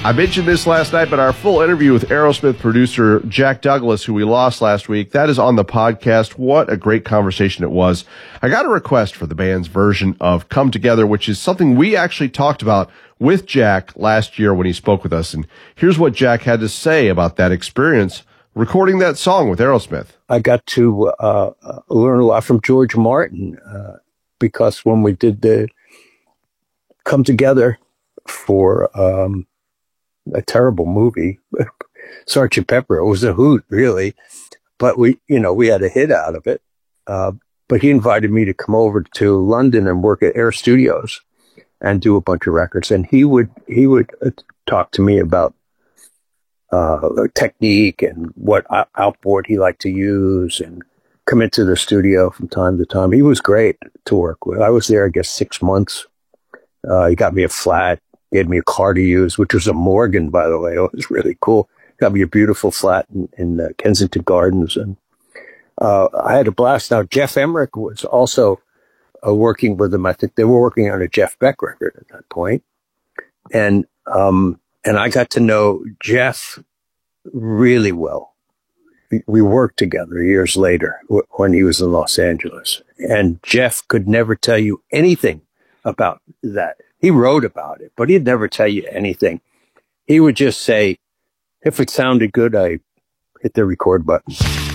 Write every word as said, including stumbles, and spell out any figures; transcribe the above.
I mentioned this last night, but our full interview with Aerosmith producer Jack Douglas, who we lost last week, that is on the podcast. What a great conversation it was. I got a request for the band's version of Come Together, which is something we actually talked about with Jack last year when he spoke with us. And here's what Jack had to say about that experience recording that song with Aerosmith. I got to uh, learn a lot from George Martin uh, because when we did the Come Together for um, a terrible movie, Sergeant Pepper, it was a hoot, really. But we, you know, we had a hit out of it. Uh, but he invited me to come over to London and work at Air Studios and do a bunch of records. And he would, he would uh, talk to me about uh, technique and what outboard he liked to use and come into the studio from time to time. He was great to work with. I was there, I guess, six months. Uh, he got me a flat, gave me a car to use, which was a Morgan, by the way. It was really cool. Got me a beautiful flat in, in uh, Kensington Gardens. And uh, I had a blast. Now, Jeff Emerick was also uh, working with him. I think they were working on a Jeff Beck record at that point. And, um, and I got to know Jeff really well. We, we worked together years later w- when he was in Los Angeles. And Jeff could never tell you anything about that. He wrote about it, but he'd never tell you anything. He would just say, if it sounded good, I hit the record button.